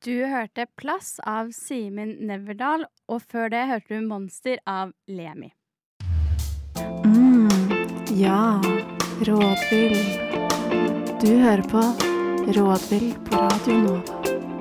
Du hørte Plass av Simen Neverdal, og før det hørte du Monster av Lemi. Ja, rådvill. Du hører på Rådvill på Radio Nova.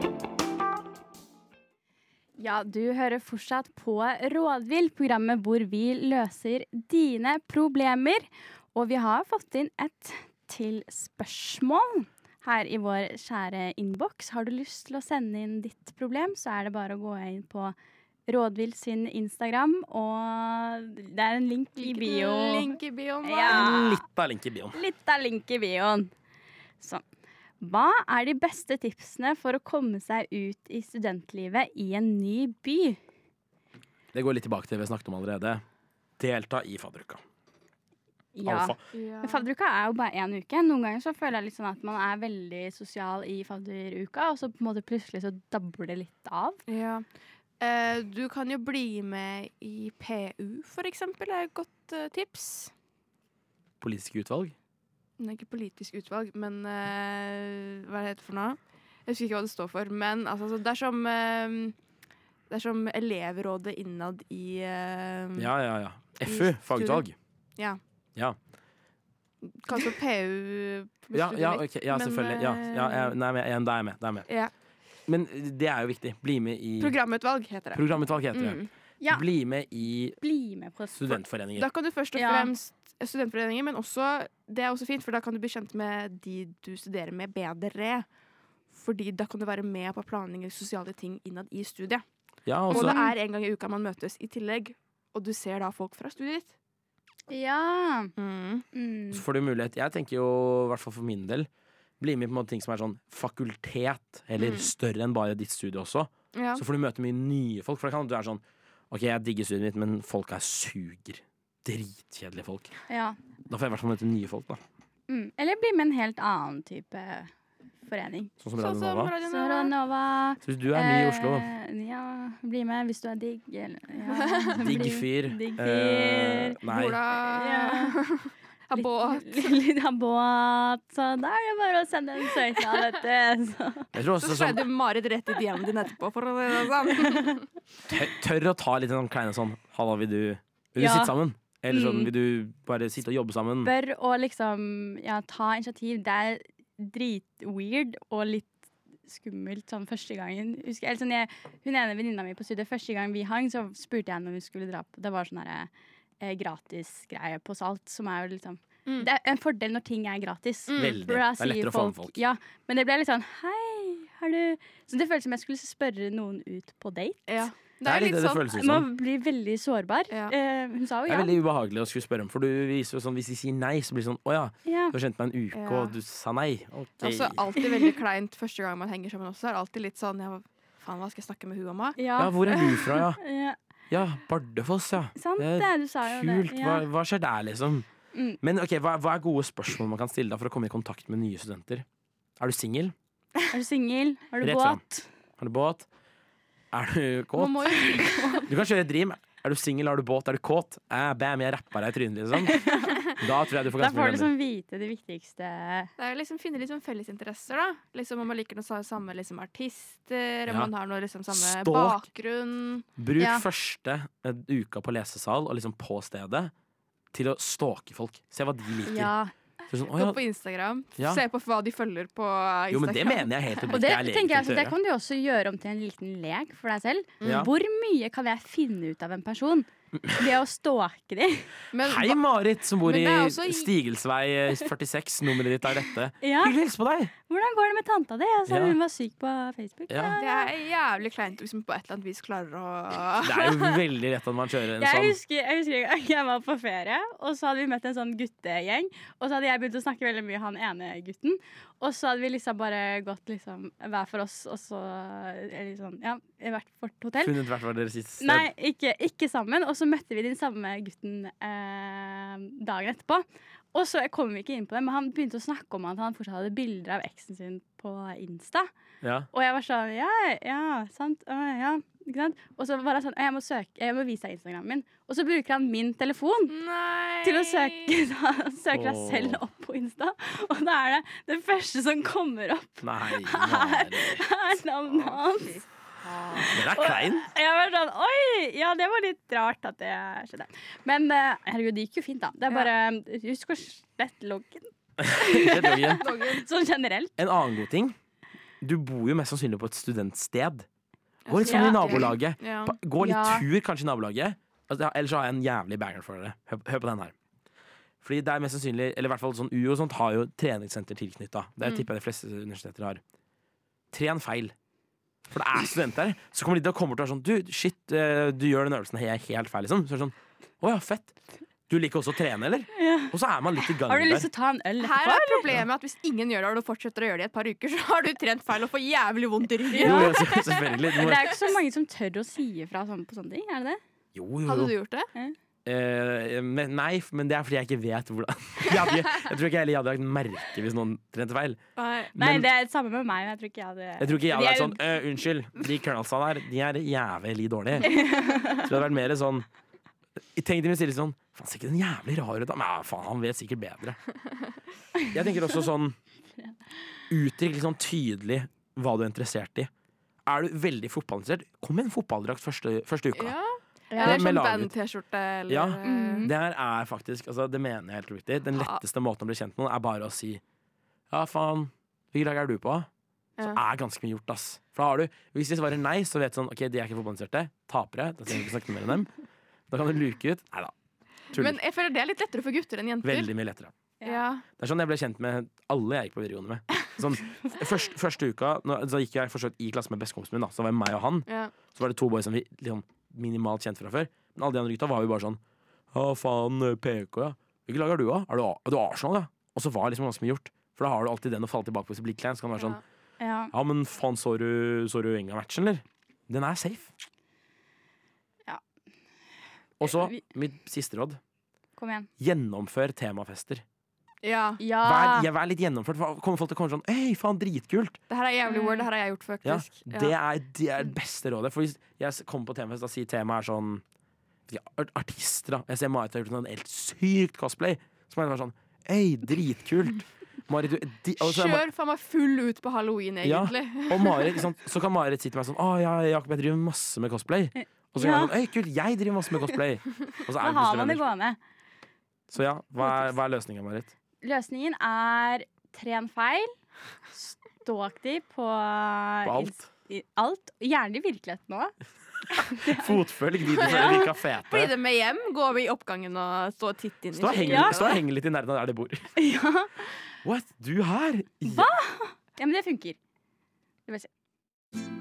Ja, du hører fortsatt på Rådvill, programmet hvor vi løser dine problemer. Og vi har fått inn et til spørsmål her i vår kjære innboks. Har du lyst til å sende inn ditt problem, så er det bare å gå inn på Rådvill sin Instagram, og det er en link i bio. Link i bioen, da. Ja. Litt av link i bioen. Litt av link i bioen. Så, hva er de beste tipsene for å komme seg ut i studentlivet i en ny by? Det går litt tilbake til det vi snakket om allerede. Delta i fadderuka. Ja. Alfa. Men fadderuka er jo bare 1 uke. Noen ganger så føler jeg litt sånn at man er veldig sosial i fadderuka, og så på en måte plutselig så dabler det litt av. Ja. Du kan jo bli med i PU, for eksempel. Det er et godt tips. Politiske utvalg. Det er ikke politisk utvalg, men hva er det heter for noe? Jeg husker ikke hva det står for. Men altså, det er som elevrådet innad i Ja. FU, fagutvalg. Ja. Ja. Kanskje PU på Ja, studiet ok, ja, men, selvfølgelig. Nei, men da er jeg med. Ja. Men det er jo viktig. Bli med i Programutvalg heter det. Programutvalg heter det. Ja. Bli med i Bli med på studentforeninger. Da kan du først og Ja. fremst studentforeninger, men også, det er også fint, for da kan du bli kjent med de du studerer med bedre. Fordi da kan du være med på planlegging av sosiale ting innad i studiet. Ja, Og også, det er en gang i uka man møtes i tillegg, og du ser da folk fra studiet ditt. Ja. så får du mulighet. Jeg tenker jo, i hvert fall for min del, bli med på en måte ting som er sånn fakultet, eller større enn bare ditt studie også. Ja. Så får du møte mye nye folk. For det kan du være sånn, ok, jeg digger studiet mitt, men folk suger. Dritkjedelige folk. Ja. Da får jeg i hvert fall møte nye folk, da. Eller bli med en helt annen type forening. Sånn som Radio Nova. Radio Så Nova. Nova. Så hvis du er ny i Oslo, Ja, bli med hvis du er digg. Eller, ja, digg bli- fyr. Digg fyr. Nei. Bola. Ha båt. Litt av båt. Så da er det bare å sende en søknad, vet du. Så. Jeg tror Så også slår sånn, du Marit rett i DM-en din etterpå, for å si det sånn. tør å ta litt sånn kleine sånn, halla, vil du Ja. sitte sammen? Eller sånn, vil du bare sitte og jobbe sammen? Bør å liksom ta initiativ. Det er dritweird og litt skummelt sånn første gangen. Husker, eller sånn hun ene venninna mi på studiet, første gang vi hang, så spurte jeg når vi skulle dra på. Det var sånn gratis greie på Salt, som er jo liksom Det er en fordel når ting er gratis. Veldig. For da Det er lettere sier å få med folk. Ja, men det ble litt sånn hei, har du Så det føles som jeg skulle spørre noen ut på date. Ja. Det er litt det det sånn. føles ut Man som. blir veldig sårbar. Ja. Hun sa jo Det er ja. veldig ubehagelig å skulle spørre om, for du viser jo sånn, hvis de sier nei, så blir det sånn, åja, Ja. du har kjent meg en uke, Ja. og du sa nei. Ok. Det er også alltid veldig kleint første gang man henger sammen også. Det er alltid litt sånn, faen, hva skal jeg snakke med hun om da? Ja, hvor er du fra, ja? Ja, Ja, Bardufoss, ja. sant Det det, er du sa jo Kult. det. Ja. Hva skjer der, liksom? Mm. Men ok, hva er gode spørsmål man kan stille da for å komme i kontakt med nye studenter? Er du singel? Er du singel? Har du Rett fram. båt? Har du båt? Er du kåt? Man må jo Du kan kjøre et rim. Er du singel, har du båt, er du kåt? Bam, jeg rapper deg i trynet, liksom. Da tror jeg du får Da ganske får mye du venner. liksom vite det viktigste. Det er jo liksom finne litt sånn fellesinteresser, da. Liksom om man liker noe samme liksom artister, om Ja. man har noe liksom samme Stalk. bakgrunn. Bruk Ja. første uka på lesesal og liksom på stedet til å stalke folk. Se hva de liker. Ja. Så sånn, å, Gå ja. på Instagram. Ja. Se på hva de følger på Instagram. Jo, men det mener jeg helt Og oppriktig det er tenker jeg legitimt å det gjøre. kan du også gjøre om til en liten lek for deg selv. Ja. Hvor mye kan jeg finne ut av en person ved å stalke dem? Men Hei, hva- Marit, som bor Men i det er også i- Stigelsvei 46. Nummeret ditt er dette. Ja. Hyggelig å hilse på deg! Hvordan går det med tanta di? Altså, Ja. Hun var syk på Facebook. Ja. Det er jævlig kleint hvis man på et eller annet vis klarer å Det er jo veldig lett at man kjører en Jeg sånn husker en gang jeg var på ferie, og så hadde vi møtt en sånn guttegjeng. Og så hadde jeg begynt å snakke veldig mye han ene gutten. Og så hadde vi liksom bare gått liksom hver for oss, og så eller sånn, ja, vært på et hotell. funnet hvert fall deres siste sted. Nei, ikke sammen. Og så møtte vi den samme gutten dagen etterpå. Og så kom vi ikke inn på det, men han begynte å snakke om at han fortsatt hadde bilder av eksen sin på Insta. Ja. Og jeg var sånn, ja, sant, ja, ikke sant? Og så var det sånn, jeg må vise deg Instagram min. Og så bruker han min telefon til å søke deg selv opp på Insta. Og da er det første som kommer opp. Nei, er navnet hans. Den er klein. Jeg var sånn, oi, ja, det var litt rart at det skjedde. Men herregud, det gikk jo fint da. Det er bare, husk å slette loggen. Sånn generelt. En annen god ting. Du bor jo mest sannsynlig på et studentsted. Gå litt sånn i nabolaget. Ja. Gå litt tur kanskje i nabolaget. Altså, ellers har jeg en jævlig banger for dere. Hør på den her. Fordi det er mest sannsynlig, eller i hvert fall sånn U og sånt har jo treningssenter tilknyttet. Det tipper jeg de fleste universiteter har. Tren feil. For det er studenter, så kommer de til å komme til å være sånn du, shit, du gjør den øvelsen helt feil, liksom. Så er det sånn, åja, fett. Du liker også å trene, eller? Ja. Og så er man litt i gang der. Har du lyst til å ta en øl etterpå? Her er problemet at hvis ingen gjør det, og du fortsetter å gjøre det i et par uker, så har du trent feil og får jævlig vondt i ryggen. Jo, selvfølgelig. Det er jo ikke så mange som tør å si ifra på sånne ting, er det det? Jo. Hadde du gjort det? Nei, men det er fordi jeg ikke vet hvordan. Jeg tror ikke jeg hadde lagt merke hvis noen trente feil. Nei, det er det samme med meg. Jeg tror ikke jeg hadde vært sånn unnskyld, de kernelsa der, de er jævlig dårlige. Så det hadde vært mer sånn jeg tenkte meg stille sånn faen, ser ikke den jævlig rar ut da? Men faen, han vet sikkert bedre. Jeg tenker også sånn uttrykk litt sånn tydelig hva du er interessert i. Er du veldig fotballinteressert, kom med en fotballdrakt første uka. Eller sånn band-t-skjorte. Ja, det her er faktisk, altså, det mener jeg helt riktig. Den letteste måten å bli kjent med noen er bare å si ja, faen, hvilket lag er du på? Så er ganske mye gjort, ass. For da har du, hvis de svarer nei, så vet du sånn, ok, de er ikke fotballinteresserte. Tapere, da skal jeg ikke snakke mer enn dem. Da kan du luke ut. Neida. Men jeg føler det er litt lettere for gutter enn jenter. Veldig mye lettere. Ja. Det er sånn jeg ble kjent med alle jeg gikk på videregående med. Sånn, første uka, så gikk jeg forsøkt i klasse med bestekompisen min, da. Så var det meg og han. Ja. Så var det 2 boys som vi liksom minimalt kjent fra før. Men alle de andre gutta var jo bare sånn ja, faen, PK, ja. Hvilket lag er du, da? Er du Arsenal, ja? Og så var det liksom ganske mye gjort. For da har du alltid den å falle tilbake på hvis det blir klein. Så kan det være sånn ja, men faen, så du Enga-matchen, eller? Den er safe. Ja. Og så, mitt siste råd. Kom igjen. Gjennomfør temafester. Ja. Vær litt gjennomført. Kommer folk til å komme sånn hei, faen, dritkult. Det her er jævlig word, det her har jeg gjort faktisk. Ja, det er det beste rådet. For hvis jeg kommer på temafest og sier temaet er sånn artister, da. Jeg ser Marit har gjort noe helt sykt cosplay. Så må jeg være sånn hei, dritkult. Marit, kjør faen meg full ut på Halloween, egentlig. Ja, og Marit, så kan Marit si til meg sånn Jakob, jeg driver masse med cosplay. Og så kan jeg sånn hei, kult, jeg driver masse med cosplay. Og så da har man det gående. Så ja, hva er løsningen, Marit? Løsningen er tren feil, ståaktiv på alt. Alt. Gjerne i virkeligheten òg. Fotfølg de du føler virker fete. Bli det med hjem, gå i oppgangen og stå og titte inn. Stå og henge litt i nærheten av der de bor. Ja. What? Du her? Hva? Ja, men det funker. Det vil jeg si.